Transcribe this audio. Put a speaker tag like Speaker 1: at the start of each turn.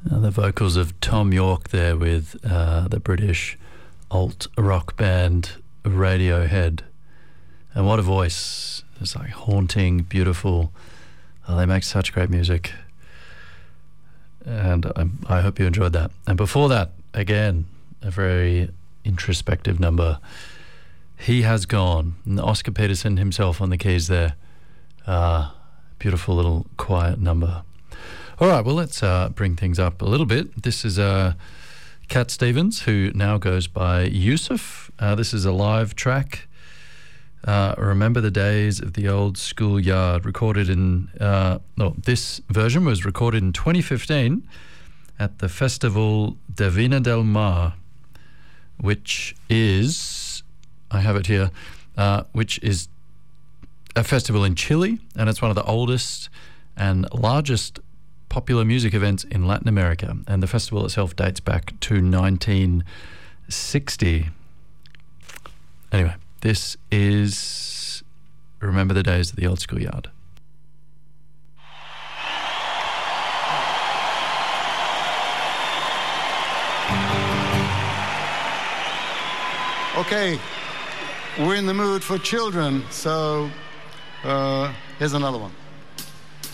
Speaker 1: The vocals of Tom York there with the British alt rock band Radiohead. And what a voice. It's like haunting, beautiful. Oh, they make such great music. And I hope you enjoyed that. And before that, again, a very introspective number. He Has Gone. And Oscar Peterson himself on the keys there. Beautiful little quiet number. All right, well, let's bring things up a little bit. This is Cat Stevens, who now goes by Yusuf. This is a live track. Remember the Days of the Old School Yard, recorded in... this version was recorded in 2015 at the Festival de Vina del Mar, which is... I have it here, which is a festival in Chile, and it's one of the oldest and largest popular music events in Latin America, and the festival itself dates back to 1960. Anyway, this is Remember the Days of the Old School Yard.
Speaker 2: Okay, we're in the mood for children, so here's another one.